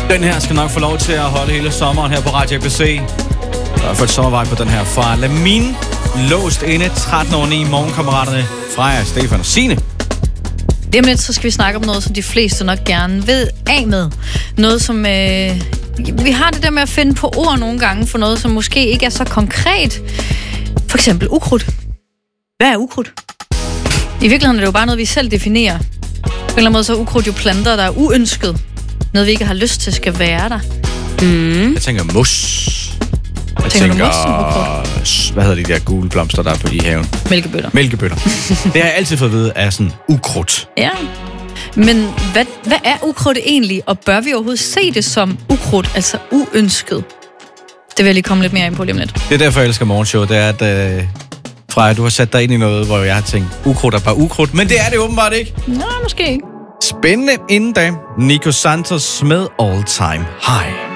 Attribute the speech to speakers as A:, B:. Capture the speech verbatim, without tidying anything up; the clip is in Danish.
A: Den her skal nok få lov til at holde hele sommeren her på Radio A B C. Der er for et sommervej på den her fra Lamin. Låst inde tretten over ni. Morgenkammeraterne Freja, Stefan og Signe.
B: Lige om lidt, så skal vi snakke om noget, som de fleste nok gerne ved af med. Noget, som... Øh, vi har det der med at finde på ord nogle gange for noget, som måske ikke er så konkret. For eksempel ukrudt. Hvad er ukrudt? I virkeligheden er det jo bare noget, vi selv definerer. På en eller anden måde så er ukrudt jo planter, der er uønsket. Noget, vi ikke har lyst til, skal være der.
A: Mm. Jeg tænker mos. Jeg
B: tænker,
A: tænker mos, hvad hedder de der gule blomster, der er på i haven?
B: Mælkebøtter.
A: Mælkebøtter. Det har jeg altid fået at vide er sådan ukrudt.
B: Ja. Men hvad, hvad er ukrudt egentlig? Og bør vi overhovedet se det som ukrudt, altså uønsket? Det vil jeg lige komme lidt mere ind på lige om lidt.
A: Det er derfor, jeg elsker morgenshow. Det er, at øh, Freja, du har sat dig ind i noget, hvor jeg har tænkt, ukrudt er bare ukrudt. Men det er det åbenbart ikke.
B: Nej, måske ikke.
A: Spændende inden da. Nico Santos med All Time High.